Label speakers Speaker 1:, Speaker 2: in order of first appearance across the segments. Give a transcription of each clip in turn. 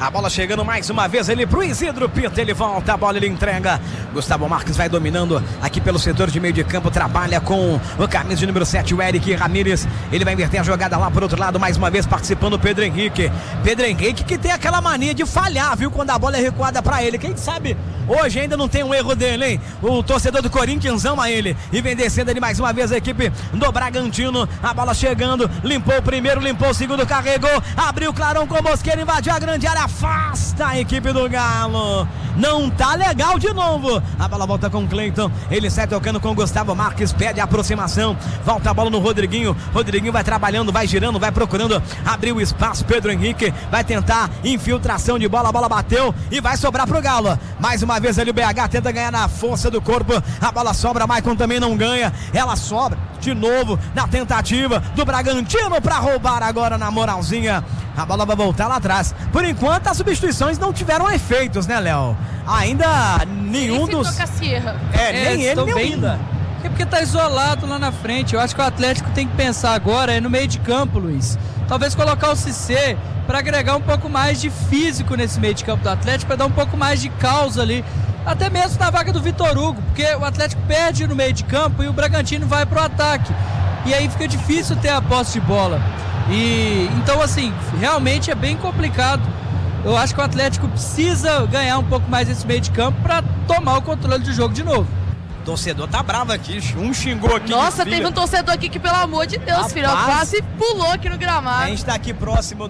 Speaker 1: A bola chegando mais uma vez ele pro Isidro Pita, ele volta, a bola ele entrega. Gustavo Marques vai dominando aqui pelo setor de meio de campo, trabalha com o camisa de número 7, o Eric Ramírez. Ele vai inverter a jogada lá por outro lado, mais uma vez participando o Pedro Henrique. Pedro Henrique que tem aquela mania de falhar, viu, quando a bola é recuada pra ele. Quem sabe hoje ainda não tem um erro dele, hein? O torcedor do Corinthians ama ele. E vem descendo ali mais uma vez a equipe do Bragantino. A bola chegando, limpou o primeiro, limpou o segundo, carregou, abriu o clarão com o Mosqueira, invadiu a grande área, afasta a equipe do Galo. Não tá legal de novo. A bola volta com o Cleiton, ele sai tocando com o Gustavo Marques, pede a aproximação, volta a bola no Rodriguinho. Rodriguinho vai trabalhando, vai girando, vai procurando abrir o espaço. Pedro Henrique vai tentar infiltração de bola, a bola bateu e vai sobrar pro Galo. Mais uma vez ali o BH tenta ganhar na força do corpo, a bola sobra, Maicon também não ganha, ela sobra de novo na tentativa do Bragantino para roubar agora na moralzinha. A bola vai voltar lá atrás. Por enquanto as substituições não tiveram efeitos, né, Léo? Ainda nenhum dos... nem ele, nem o Inda.
Speaker 2: É porque tá isolado lá na frente. Eu acho que o Atlético tem que pensar agora no meio de campo, Luiz. Talvez colocar o Cissé para agregar um pouco mais de físico nesse meio de campo do Atlético, para dar um pouco mais de caos ali, até mesmo na vaga do Vitor Hugo, porque o Atlético perde no meio de campo e o Bragantino vai pro ataque. E aí fica difícil ter a posse de bola. E então, assim, realmente é bem complicado. Eu acho que o Atlético precisa ganhar um pouco mais esse meio de campo para tomar o controle do jogo de novo.
Speaker 1: O torcedor tá bravo aqui, um xingou aqui.
Speaker 3: Nossa, teve um torcedor aqui que, pelo amor de Deus, filho, quase pulou aqui no gramado.
Speaker 1: A gente tá aqui próximo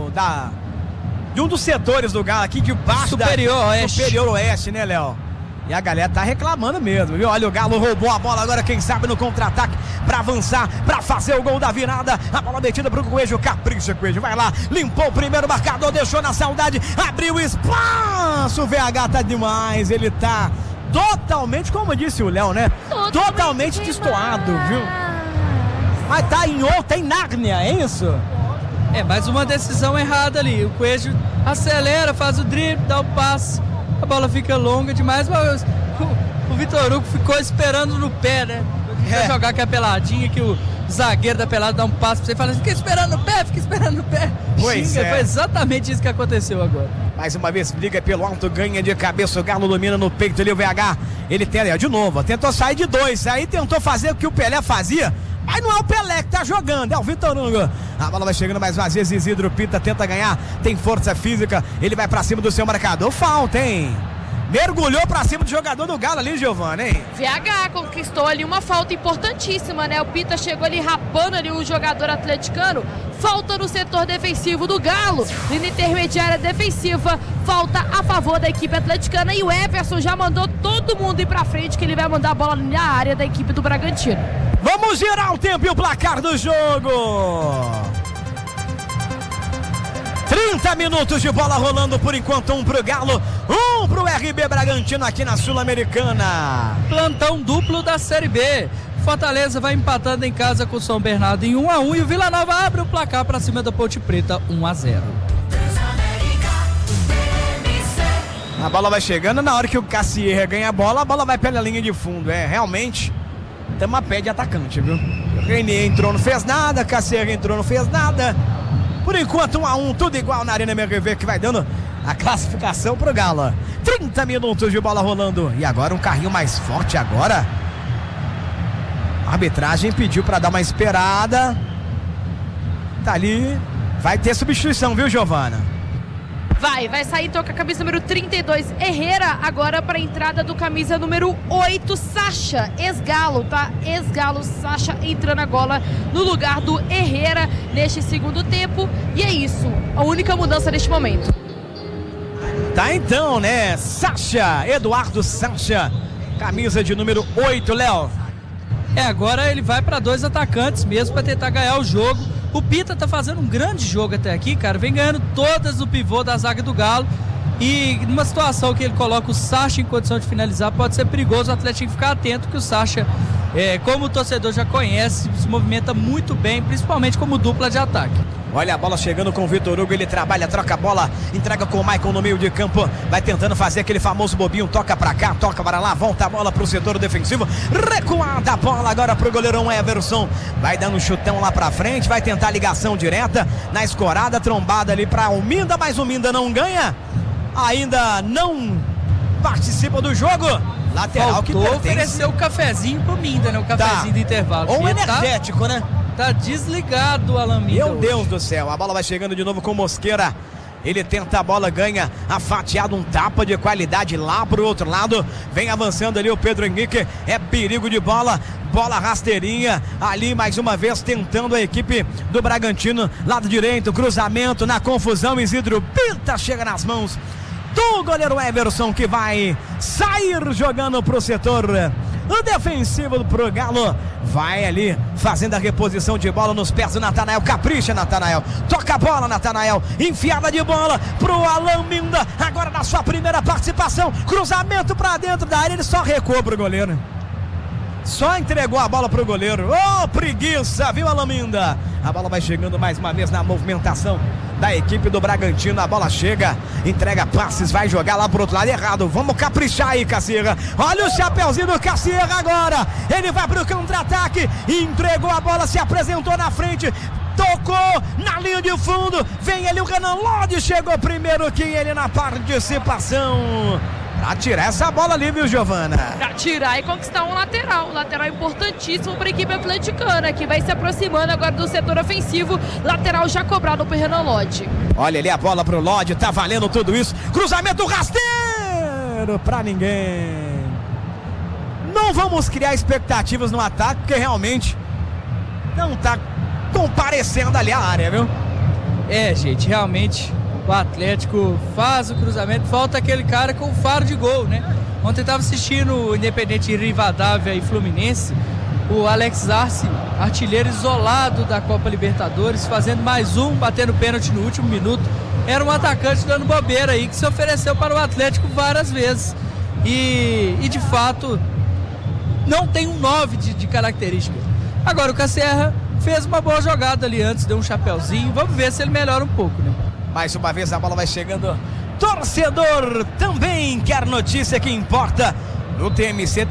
Speaker 1: de um dos setores do Galo aqui, de baixo Superior Oeste, né, Léo? E a galera tá reclamando mesmo, viu? Olha, o Galo roubou a bola agora, quem sabe no contra-ataque, pra avançar, pra fazer o gol da virada. A bola metida pro Coelho, capricha, Coelho, vai lá, limpou o primeiro marcador, deixou na saudade, abriu espaço, o VH tá demais, ele tá totalmente, como disse o Léo, né? Totalmente destoado, viu? Mas tá em Nárnia, é isso?
Speaker 2: É, mais uma decisão errada ali. O Coelho acelera, faz o drible, dá o passe. A bola fica longa demais, mas o Vitor Hugo ficou esperando no pé, né? Vai jogar aquela peladinha que o zagueiro da pelada dá um passo pra você e fala: fica esperando no pé.
Speaker 1: Pois é.
Speaker 2: Foi exatamente isso que aconteceu agora.
Speaker 1: Mais uma vez, briga pelo alto, ganha de cabeça, o Galo domina no peito ali, o VH, ele tem, de novo, tentou sair de dois, aí tentou fazer o que o Pelé fazia, mas não é o Pelé que tá jogando, é o Vitor Hugo. A bola vai chegando mais uma vez, Isidro Pita tenta ganhar, tem força física, ele vai pra cima do seu marcador, falta, hein? Mergulhou pra cima do jogador do Galo ali, Giovana, hein?
Speaker 3: VH conquistou ali uma falta importantíssima, né? O Pita chegou ali rapando ali o jogador atleticano. Falta no setor defensivo do Galo. Linha intermediária defensiva. Falta a favor da equipe atleticana. E o Everson já mandou todo mundo ir pra frente, que ele vai mandar a bola na área da equipe do Bragantino.
Speaker 1: Vamos girar o tempo e o placar do jogo. 30 minutos de bola rolando por enquanto, um pro Galo, um pro RB Bragantino aqui na Sul-Americana.
Speaker 2: Plantão duplo da Série B. Fortaleza vai empatando em casa com o São Bernardo em 1-1 e o Vila Nova abre o placar para cima da Ponte Preta 1-0.
Speaker 1: A bola vai chegando, na hora que o Cassier ganha a bola vai pela linha de fundo. Realmente tem a pé de atacante, viu? O Renier entrou, não fez nada, Cassier entrou, não fez nada. Por enquanto 1-1, tudo igual na Arena MRV, que vai dando a classificação pro Galo. 30 minutos de bola rolando. E agora um carrinho mais forte agora. A arbitragem pediu para dar uma esperada. Tá ali. Vai ter substituição, viu, Giovana?
Speaker 3: Vai sair então com a camisa número 32, Herrera, agora para a entrada do camisa número 8, Sacha, ex-Galo, tá? Ex-Galo, Sacha entrando agora no lugar do Herrera neste segundo tempo. E é isso, a única mudança neste momento.
Speaker 1: Tá então, né? Sacha, Eduardo Sacha, camisa de número 8, Léo.
Speaker 2: Agora ele vai para dois atacantes mesmo para tentar ganhar o jogo. O Pita tá fazendo um grande jogo até aqui, cara. Vem ganhando todas no pivô da zaga do Galo. E numa situação que ele coloca o Sacha em condição de finalizar, pode ser perigoso. O Atlético tem que ficar atento que o Sacha, como o torcedor já conhece, se movimenta muito bem, principalmente como dupla de ataque.
Speaker 1: Olha a bola chegando com o Vitor Hugo, ele trabalha, troca a bola, entrega com o Maicon no meio de campo, vai tentando fazer aquele famoso bobinho, toca pra cá, toca para lá, volta a bola pro setor defensivo, recuada a bola agora pro goleirão Everson, vai dando um chutão lá pra frente, vai tentar a ligação direta, na escorada, trombada ali pra Alminda, mas o Minda não ganha, ainda não participa do jogo, lateral
Speaker 2: Faltou
Speaker 1: que pertence.
Speaker 2: Ofereceu o cafezinho pro Minda, né? O cafezinho do intervalo.
Speaker 1: Ou um energético, né?
Speaker 2: Tá desligado o Alan Minda.
Speaker 1: Meu Deus do céu, a bola vai chegando de novo com Mosqueira. Ele tenta a bola, ganha a fatiada, um tapa de qualidade lá pro outro lado. Vem avançando ali o Pedro Henrique, é perigo de bola. Bola rasteirinha, ali mais uma vez tentando a equipe do Bragantino. Lado direito, cruzamento na confusão, Isidro Pita chega nas mãos do goleiro Everson, que vai sair jogando pro setor defensivo pro Galo. Vai ali fazendo a reposição de bola nos pés do Natanael. Capricha, Natanael. Toca a bola, Natanael. Enfiada de bola pro Alan Minda. Agora na sua primeira participação. Cruzamento pra dentro da área. Ele só recuou pro goleiro. Só entregou a bola pro goleiro. Ô, preguiça, viu, Alan Minda? A bola vai chegando mais uma vez na movimentação da equipe do Bragantino. A bola chega, entrega passes, vai jogar lá pro outro lado errado. Vamos caprichar aí, Cassierra. Olha o chapeuzinho do Cassierra agora. Ele vai pro contra-ataque, entregou a bola, se apresentou na frente, tocou na linha de fundo. Vem ali o Renan Lodi, chegou primeiro que ele na participação. Pra tirar essa bola ali, viu, Giovana?
Speaker 3: Pra tirar e conquistar um lateral. Um lateral importantíssimo para a equipe atleticana, que vai se aproximando agora do setor ofensivo. Lateral já cobrado por Renan Lodi.
Speaker 1: Olha ali a bola pro Lodi, tá valendo tudo isso. Cruzamento rasteiro pra ninguém. Não vamos criar expectativas no ataque, porque realmente não tá comparecendo ali a área, viu?
Speaker 2: É, gente, realmente o Atlético faz o cruzamento, falta aquele cara com faro de gol, né? Ontem eu tava assistindo o Independente Rivadavia e Fluminense, o Alex Arce, artilheiro isolado da Copa Libertadores, fazendo mais um, batendo pênalti no último minuto. Era um atacante dando bobeira aí, que se ofereceu para o Atlético várias vezes. E de fato, não tem um 9 de característica. Agora o Cassierra fez uma boa jogada ali antes, deu um chapeuzinho. Vamos ver se ele melhora um pouco, né?
Speaker 1: Mais uma vez a bola vai chegando. Torcedor também quer notícia que importa no TMC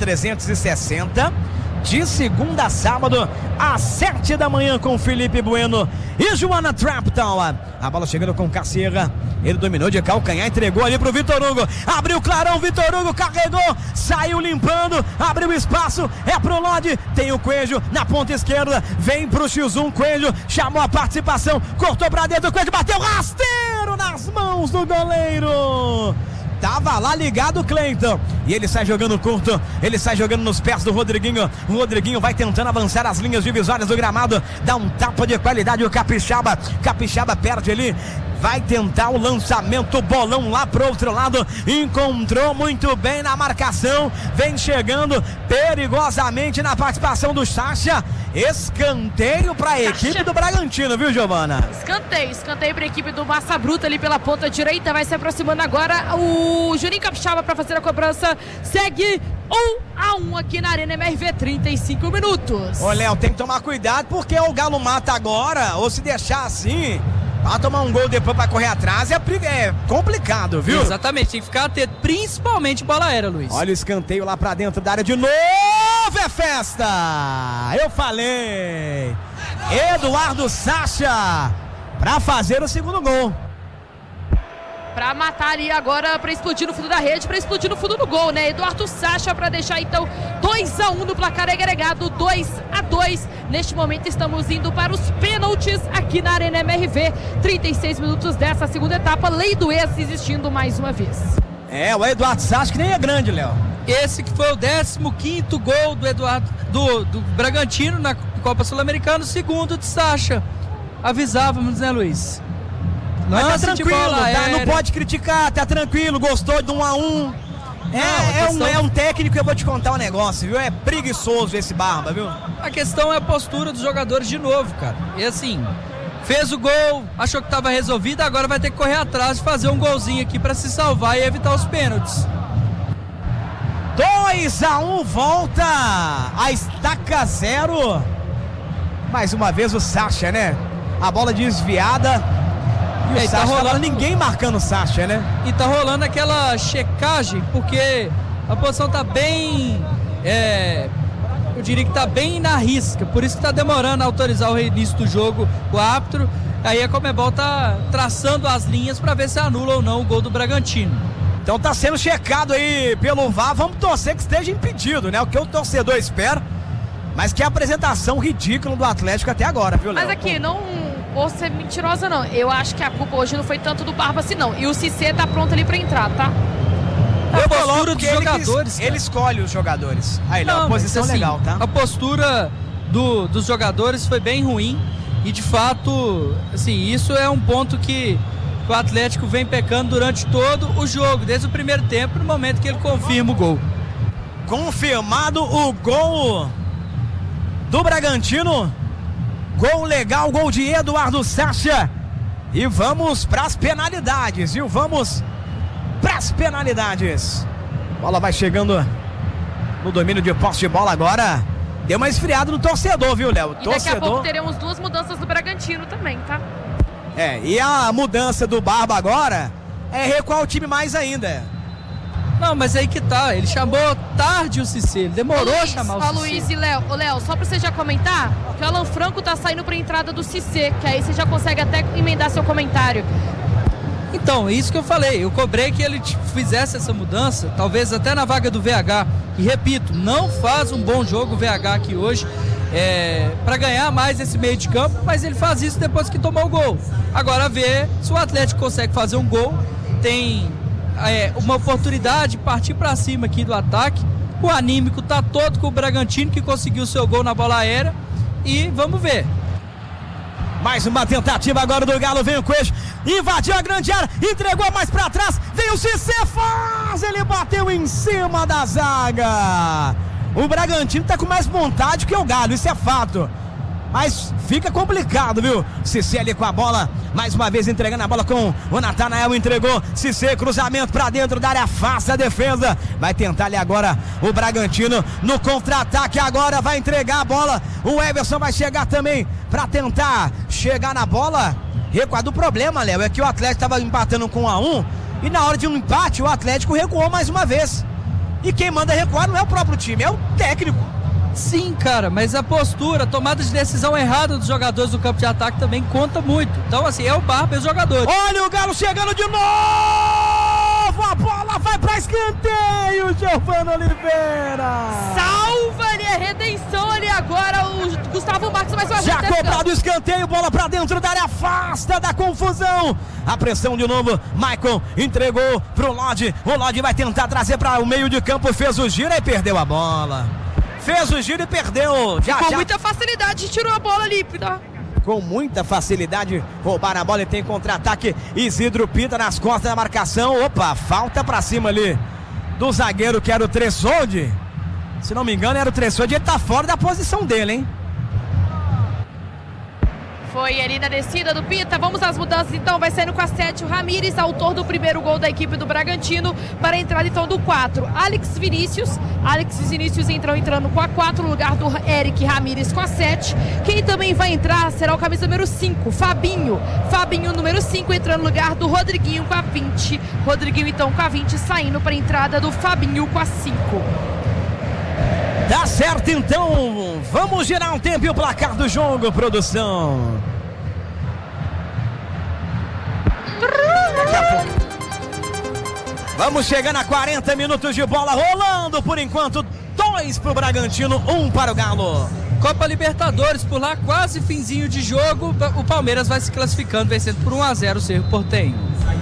Speaker 1: 360. De segunda a sábado, às 7 da manhã, com Felipe Bueno e Joana Trapton. A bola chegando com Cassierra. Ele dominou de calcanhar, entregou ali pro Vitor Hugo. Abriu clarão, Vitor Hugo carregou, saiu limpando, abriu espaço, é pro Lodi. Tem o Coelho na ponta esquerda, vem pro X1, Coelho chamou a participação, cortou pra dentro, o Coelho bateu rasteiro nas mãos do goleiro. Tava lá ligado o Cleiton. E ele sai jogando curto. Ele sai jogando nos pés do Rodriguinho. O Rodriguinho vai tentando avançar as linhas divisórias do gramado. Dá um tapa de qualidade o Capixaba. Capixaba perde ali. Vai tentar o lançamento, bolão lá pro outro lado. Encontrou muito bem na marcação. Vem chegando perigosamente na participação do Sacha. Escanteio para a equipe do Bragantino, viu, Giovana?
Speaker 3: Escanteio para a equipe do Massa Bruta ali pela ponta direita. Vai se aproximando agora o Juninho Capixaba para fazer a cobrança. Segue 1-1 aqui na Arena MRV, 35 minutos.
Speaker 1: Ô, Léo, tem que tomar cuidado porque o Galo mata agora, ou se deixar assim, vai tomar um gol depois para correr atrás, é complicado, viu?
Speaker 2: Exatamente, tem que ficar atento, principalmente bola aérea, Luiz.
Speaker 1: Olha o escanteio lá pra dentro da área de novo, é festa! Eu falei! Eduardo Sacha pra fazer o segundo gol.
Speaker 3: Pra matar ali agora, pra explodir no fundo da rede, pra explodir no fundo do gol, né? Eduardo Sacha pra deixar então 2-1 no placar agregado, 2-2. Neste momento estamos indo para os pênaltis aqui na Arena MRV. 36 minutos dessa segunda etapa, lei do ex existindo mais uma vez.
Speaker 1: É, o Eduardo Sacha que nem é grande, Léo.
Speaker 2: Esse que foi o 15º gol do Eduardo do Bragantino na Copa Sul-Americana, o segundo de Sacha. Avisávamos, né, Luiz?
Speaker 1: Mas tá tranquilo, tá? Não pode criticar, tá tranquilo, gostou de 1-1. É um técnico, eu vou te contar um negócio, viu? É preguiçoso esse Barba, viu?
Speaker 2: A questão é a postura dos jogadores de novo, cara. E assim, fez o gol, achou que estava resolvido, agora vai ter que correr atrás e fazer um golzinho aqui para se salvar e evitar os pênaltis.
Speaker 1: 2-1, volta a estaca 0. Mais uma vez o Sacha, né? A bola desviada. E tá rolando ninguém marcando o Sacha, né?
Speaker 2: E tá rolando aquela checagem, porque a posição tá bem... eu diria que tá bem na risca. Por isso que tá demorando a autorizar o reinício do jogo, o árbitro. Aí a Conmebol tá traçando as linhas para ver se anula ou não o gol do Bragantino.
Speaker 1: Então tá sendo checado aí pelo VAR. Vamos torcer que esteja impedido, né? O que o torcedor espera. Mas que apresentação ridícula do Atlético até agora, viu, Léo?
Speaker 3: Mas aqui, não vou ser mentirosa, não. Eu acho que a culpa hoje não foi tanto do Barba assim, não. E o Cissé tá pronto ali pra entrar, tá?
Speaker 2: A postura dos jogadores.
Speaker 1: Ele escolhe os jogadores. Aí, Léo, a posição
Speaker 2: assim,
Speaker 1: legal, tá?
Speaker 2: A postura dos jogadores foi bem ruim. E de fato, assim, isso é um ponto que o Atlético vem pecando durante todo o jogo, desde o primeiro tempo, no momento que ele confirma o gol.
Speaker 1: Confirmado o gol do Bragantino. Gol legal, gol de Eduardo Sacha. E vamos para as penalidades, viu? Vamos para as penalidades. Bola vai chegando no domínio de posse de bola agora. Deu uma esfriada no torcedor, viu, Léo?
Speaker 3: E daqui a pouco teremos 2 mudanças do Bragantino também, tá?
Speaker 1: E a mudança do Barba agora é recuar o time mais ainda.
Speaker 2: Não, mas aí que tá, ele chamou tarde o Cissé, ele demorou a chamar o Cissé.
Speaker 3: Luiz e Léo, só pra você já comentar, que o Alan Franco tá saindo pra entrada do Cissé, que aí você já consegue até emendar seu comentário.
Speaker 2: Então, é isso que eu falei, eu cobrei que ele fizesse essa mudança, talvez até na vaga do VH, e repito, não faz um bom jogo o VH aqui hoje, para ganhar mais esse meio de campo, mas ele faz isso depois que tomou o gol. Agora ver se o Atlético consegue fazer um gol, tem uma oportunidade de partir para cima aqui do ataque, o anímico tá todo com o Bragantino, que conseguiu o seu gol na bola aérea, e vamos ver.
Speaker 1: Mais uma tentativa agora do Galo, vem o Coelho, invadiu a grande área, entregou mais pra trás, vem o Cissé, ele bateu em cima da zaga. O Bragantino tá com mais vontade que o Galo, isso é fato. Mas fica complicado, viu? Cissé ali com a bola, mais uma vez entregando a bola com o Natanael, entregou, Cissé, cruzamento pra dentro da área, afasta a defesa, vai tentar ali agora o Bragantino no contra-ataque, agora vai entregar a bola, o Everson vai chegar também pra tentar chegar na bola. Recuado, o problema, Léo, é que o Atlético tava empatando com 1-1 e na hora de um empate o Atlético recuou mais uma vez. E quem manda recuar não é o próprio time, é o técnico.
Speaker 2: Sim, cara, mas a postura, a tomada de decisão errada dos jogadores do campo de ataque também conta muito. Então, assim, é o Barba e os jogadores.
Speaker 1: Olha o Galo chegando de novo! A bola vai pra escanteio, Giovani Oliveira!
Speaker 3: Salva ali a redenção ali agora, o Gustavo Marques mais uma vez.
Speaker 1: Já cobrado o escanteio, bola pra dentro da área, afasta da confusão. A pressão de novo, Maicon entregou pro Lodi. O Lodi vai tentar trazer para o meio de campo, fez o giro e perdeu a bola. Fez o giro e perdeu.
Speaker 3: Com muita facilidade tirou a bola ali, tá?
Speaker 1: Com muita facilidade roubaram a bola e tem contra-ataque. Isidro Pita nas costas da marcação. Opa, falta pra cima ali do zagueiro que era o Tressoldi. Se não me engano era o Tressoldi, ele tá fora da posição dele, hein?
Speaker 3: Foi ali na descida do Pita. Vamos às mudanças então. Vai saindo com a 7 o Ramírez, autor do primeiro gol da equipe do Bragantino, para a entrada então do 4. Alex Vinícius entrando com a 4 no lugar do Eric Ramírez com a 7. Quem também vai entrar será o camisa número 5, Fabinho. Fabinho, número 5, entrando no lugar do Rodriguinho com a 20. Rodriguinho então com a 20, saindo para a entrada do Fabinho com a 5.
Speaker 1: Tá certo, então, vamos girar um tempo e o placar do jogo, produção. Daqui a pouco. Vamos chegando a 40 minutos de bola rolando, por enquanto, 2 pro Bragantino, 1 para o Galo.
Speaker 2: Copa Libertadores, por lá, quase finzinho de jogo, o Palmeiras vai se classificando, vencendo por 1-0 o Cerro Porteño.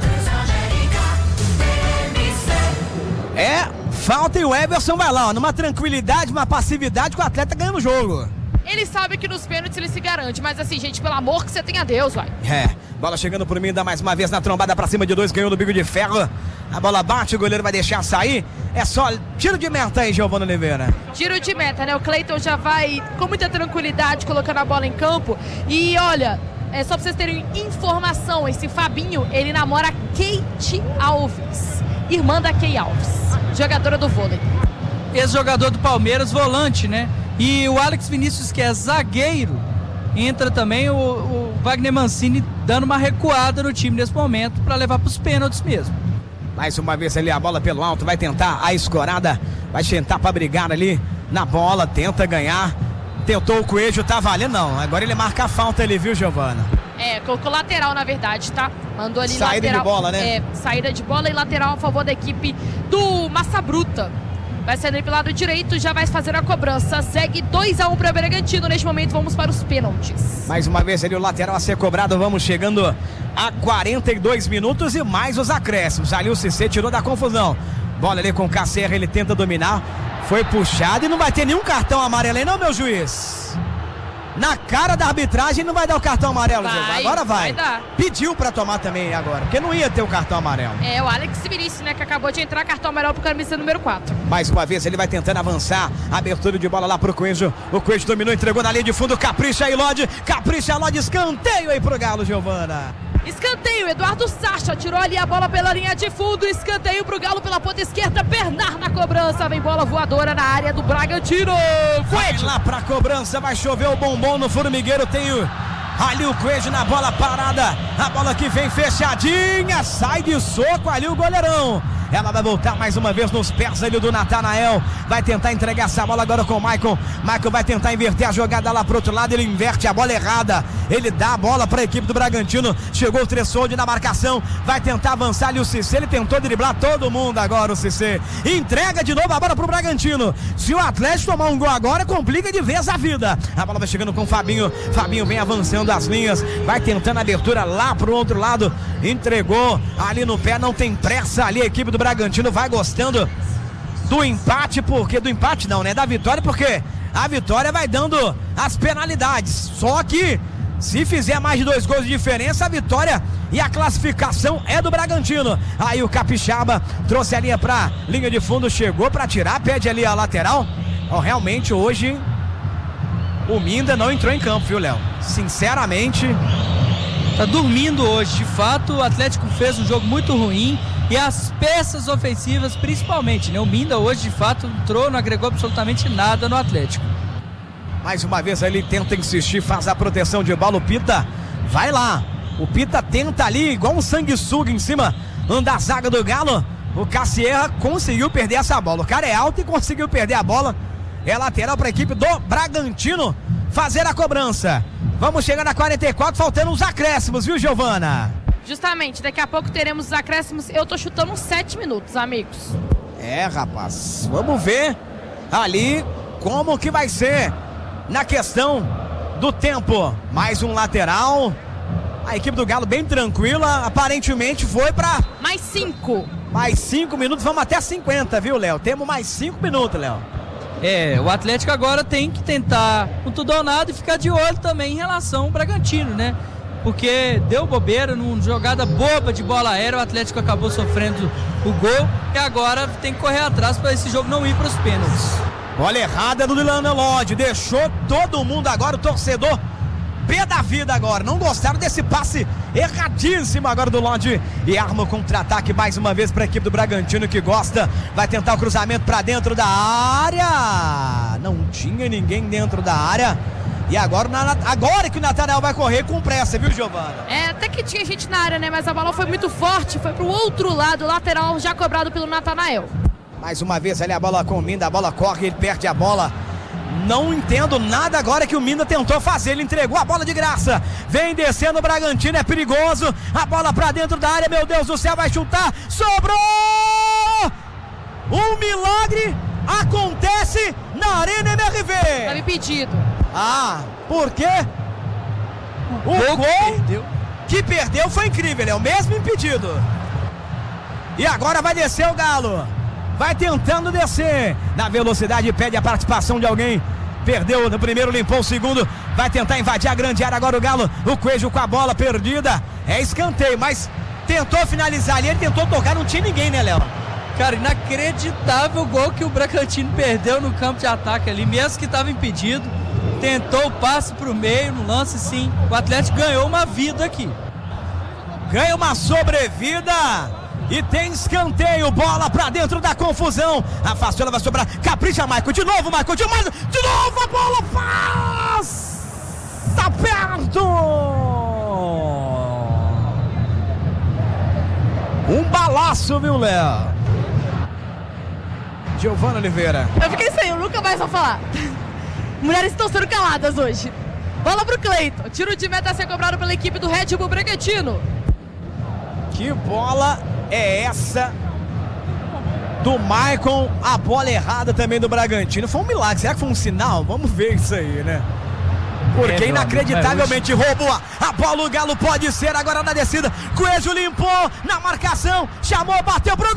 Speaker 1: Falta e o Everson vai lá, ó, numa tranquilidade, uma passividade, que o atleta ganha no jogo.
Speaker 3: Ele sabe que nos pênaltis ele se garante, mas assim, gente, pelo amor que você tenha Deus, vai.
Speaker 1: Bola chegando por mim, dá mais uma vez na trombada pra cima de 2, ganhou no bico de ferro. A bola bate, o goleiro vai deixar sair. É só tiro de meta aí, Giovani Oliveira.
Speaker 3: Tiro de meta, né? O Cleiton já vai com muita tranquilidade colocando a bola em campo. E olha, só pra vocês terem informação, esse Fabinho, ele namora Kate Alves, irmã da Kay Alves, jogadora do vôlei.
Speaker 2: Ex-jogador do Palmeiras, volante, né? E o Alex Vinícius, que é zagueiro, entra também. O o Wagner Mancini dando uma recuada no time nesse momento para levar para os pênaltis mesmo.
Speaker 1: Mais uma vez ali a bola pelo alto, vai tentar a escorada, vai tentar para brigar ali na bola, tenta ganhar, tentou o Coelho, tá valendo não, agora ele marca a falta ali, viu, Giovana?
Speaker 3: Colocou lateral na verdade, tá? Mandou ali
Speaker 1: saída
Speaker 3: lateral.
Speaker 1: De bola, né?
Speaker 3: Saída de bola e lateral a favor da equipe do Massa Bruta. Vai sair ali pelo lado direito, já vai fazer a cobrança. Segue 2-1 para o Bragantino. Neste momento vamos para os pênaltis.
Speaker 1: Mais uma vez ali o lateral a ser cobrado. Vamos chegando a 42 minutos e mais os acréscimos. Ali o Cissé tirou da confusão. Bola ali com o KCR, ele tenta dominar. Foi puxado e não vai ter nenhum cartão amarelo aí não, meu juiz. Na cara da arbitragem não vai dar o cartão amarelo, agora vai dar. Pediu pra tomar também agora, porque não ia ter o cartão amarelo.
Speaker 3: O Alex Vinícius, né, que acabou de entrar, cartão amarelo pro camisa número 4.
Speaker 1: Mais uma vez ele vai tentando avançar, abertura de bola lá pro Coelho. O Coelho dominou, entregou na linha de fundo, capricha aí Lodge, escanteio aí pro Galo, Giovana.
Speaker 3: Escanteio, Eduardo Sacha tirou ali a bola pela linha de fundo, escanteio pro Galo pela ponta esquerda, Bernard na cobrança, vem bola voadora na área do Bragantino.
Speaker 1: Vai lá pra cobrança, vai chover o bombom no formigueiro, tem ali o Coelho na bola parada, a bola que vem fechadinha, sai de soco ali o goleirão. Ela vai voltar mais uma vez nos pés ali do Natanael. Vai tentar entregar essa bola agora com o Maicon. Maicon vai tentar inverter a jogada lá pro outro lado. Ele inverte a bola errada. Ele dá a bola para a equipe do Bragantino. Chegou o Tressoldi na marcação. Vai tentar avançar ali o Cissé. Ele tentou driblar todo mundo agora o Cissé. Entrega de novo a bola pro Bragantino. Se o Atlético tomar um gol agora, complica de vez a vida. A bola vai chegando com o Fabinho. Fabinho vem avançando as linhas. Vai tentando a abertura lá pro outro lado. Entregou ali no pé. Não tem pressa ali a equipe do Bragantino, vai gostando do empate, porque do empate não, né? Da vitória, porque a vitória vai dando as penalidades. Só que se fizer mais de 2 gols de diferença, a vitória e a classificação é do Bragantino. Aí o Capixaba trouxe a linha pra linha de fundo, chegou pra tirar, pede ali a lateral. Realmente hoje o Minda não entrou em campo, viu, Léo? Sinceramente,
Speaker 2: tá dormindo hoje. De fato, o Atlético fez um jogo muito ruim. E as peças ofensivas principalmente, né? O Minda hoje de fato entrou, não agregou absolutamente nada no Atlético.
Speaker 1: Mais uma vez ele tenta insistir, faz a proteção de bola, o Pita vai lá. O Pita tenta ali, igual um sanguessuga em cima da zaga do Galo. O Cassierra conseguiu perder essa bola. O cara é alto e conseguiu perder a bola. É lateral para a equipe do Bragantino fazer a cobrança. Vamos chegar na 44, faltando os acréscimos, viu, Giovana?
Speaker 3: Justamente, daqui a pouco teremos os acréscimos. Eu tô chutando uns 7 minutos, amigos.
Speaker 1: Rapaz, vamos ver ali como que vai ser na questão do tempo. Mais um lateral. A equipe do Galo bem tranquila, aparentemente foi pra...
Speaker 3: Mais 5.
Speaker 1: Mais 5 minutos, vamos até 50, viu, Léo? Temos mais 5 minutos, Léo.
Speaker 2: O Atlético agora tem que tentar com tudo ou nada e ficar de olho também em relação ao Bragantino, né? Porque deu bobeira numa jogada boba de bola aérea, o Atlético acabou sofrendo o gol e agora tem que correr atrás para esse jogo não ir para os pênaltis.
Speaker 1: Bola errada do Lilano Lodge, deixou todo mundo agora, o torcedor pé da vida agora, não gostaram desse passe erradíssimo agora do Lodge e arma o contra-ataque mais uma vez para a equipe do Bragantino que gosta, vai tentar o cruzamento para dentro da área, não tinha ninguém dentro da área. E agora que o Natanael vai correr com pressa, viu, Giovana?
Speaker 3: Até que tinha gente na área, né? Mas a bola foi muito forte, foi pro outro lado, lateral já cobrado pelo Natanael.
Speaker 1: Mais uma vez ali a bola com o Minda, a bola corre, ele perde a bola. Não entendo nada agora que o Minda tentou fazer, ele entregou a bola de graça. Vem descendo o Bragantino, é perigoso. A bola pra dentro da área, meu Deus do céu, vai chutar. Sobrou! Um milagre acontece na Arena MRV.
Speaker 3: Tá impedido.
Speaker 1: Por quê? O gol que perdeu foi incrível, é o mesmo impedido. E agora vai descer o Galo. Vai tentando descer. Na velocidade pede a participação de alguém. Perdeu no primeiro, limpou o segundo. Vai tentar invadir a grande área agora o Galo. O Coelho com a bola perdida. É escanteio, mas tentou finalizar ali. Ele tentou tocar, não tinha ninguém, né, Léo?
Speaker 2: Cara, inacreditável o gol que o Bragantino perdeu no campo de ataque ali, mesmo que estava impedido. Tentou o passe pro meio, no lance sim. O Atlético ganhou uma vida aqui.
Speaker 1: Ganha uma sobrevida. E tem escanteio, bola pra dentro da confusão. Afastou, ela vai sobrar. Capricha, Maicon. De novo, Maicon. De novo, a bola faz. Tá perto. Um balaço, viu, Léo? Giovana Oliveira.
Speaker 3: Eu fiquei sem, eu nunca mais vou falar. Mulheres estão sendo caladas hoje. Bola pro Cleiton. Tiro de meta a ser cobrado pela equipe do Red Bull Bragantino.
Speaker 1: Que bola é essa do Maicon? A bola errada também do Bragantino. Foi um milagre. Será que foi um sinal? Vamos ver isso aí, né? Porque inacreditavelmente roubou a bola. O Galo pode ser agora na descida. Coelho limpou na marcação. Chamou, bateu pro gol.